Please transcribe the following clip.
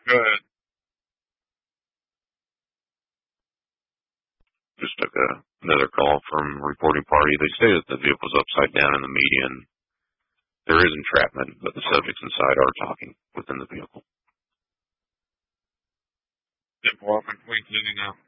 Good. Just took another call from a reporting party. They say that the vehicle's upside down in the median. There is entrapment, but the subjects inside are talking within the vehicle. Dip off and cleaning up.